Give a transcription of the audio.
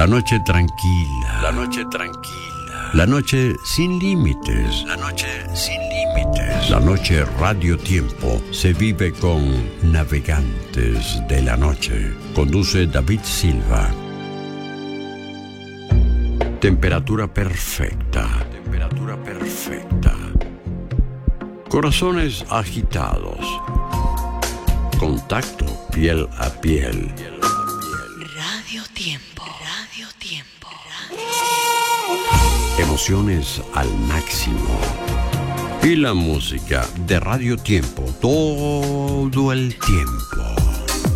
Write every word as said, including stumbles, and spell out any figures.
La noche tranquila. La noche tranquila. La noche sin límites. La noche sin límites. La noche Radio Tiempo se vive con Navegantes de la Noche. Conduce David Silva. Temperatura perfecta. Temperatura perfecta. Corazones agitados. Contacto piel a piel. Radio Tiempo. Radio Tiempo. Emociones al máximo. Y la música de Radio Tiempo todo el tiempo.